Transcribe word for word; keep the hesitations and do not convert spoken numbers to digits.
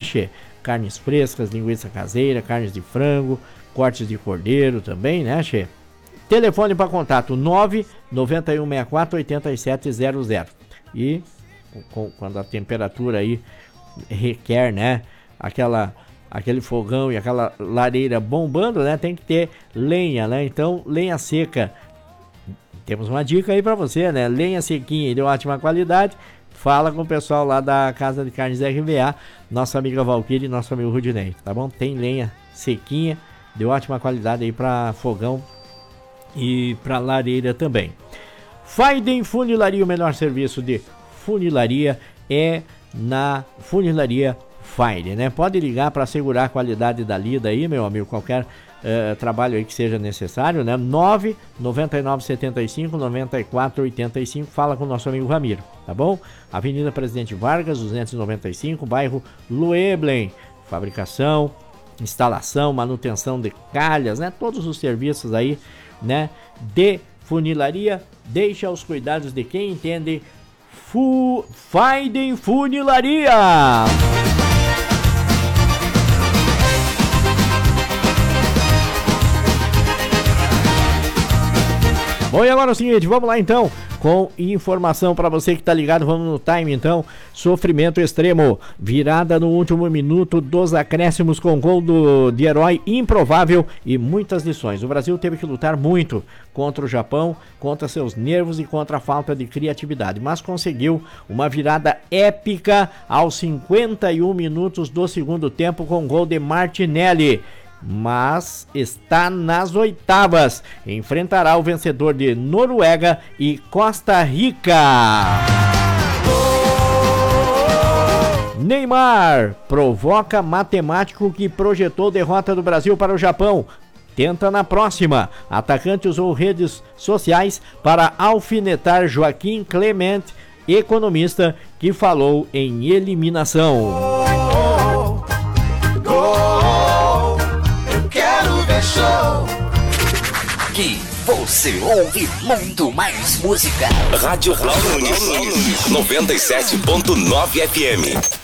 che? Carnes frescas, linguiça caseira, carnes de frango, cortes de cordeiro também, né, che? Telefone para contato nove nove um seis quatro oito sete zero zero. E com, quando a temperatura aí requer, né, aquela, aquele fogão e aquela lareira bombando, né, tem que ter lenha, né? Então, lenha seca. Temos uma dica aí para você, né? Lenha sequinha e de ótima qualidade. Fala com o pessoal lá da Casa de Carnes R V A, nossa amiga Valquíria e nosso amigo Rudinei, tá bom? Tem lenha sequinha de ótima qualidade aí para fogão e para lareira também. Faiden Funilaria, o melhor serviço de funilaria é na Funilaria Faiden, né? Pode ligar para assegurar a qualidade da lida aí, meu amigo, qualquer uh, trabalho aí que seja necessário, né? nove nove nove sete cinco nove quatro oito cinco, fala com o nosso amigo Ramiro, tá bom? Avenida Presidente Vargas, duzentos e noventa e cinco, bairro Lueblen, fabricação, instalação, manutenção de calhas, né? Todos os serviços aí, né, de funilaria, deixa aos cuidados de quem entende. Fu... Faiden Funilaria. Bom, e agora é o seguinte, vamos lá então com informação para você que tá ligado, vamos no time então. Sofrimento extremo, virada no último minuto dos acréscimos com gol do, de herói improvável e muitas lições. O Brasil teve que lutar muito contra o Japão, contra seus nervos e contra a falta de criatividade, mas conseguiu uma virada épica aos cinquenta e um minutos do segundo tempo com gol de Martinelli. Mas está nas oitavas, enfrentará o vencedor de Noruega e Costa Rica. Neymar provoca matemático que projetou derrota do Brasil para o Japão. Tenta na próxima. Atacante usou redes sociais para alfinetar Joaquim Clement, economista, que falou em eliminação. Show. Que você ouve muito mais música. Rádio Cloud noventa e sete ponto nove F M.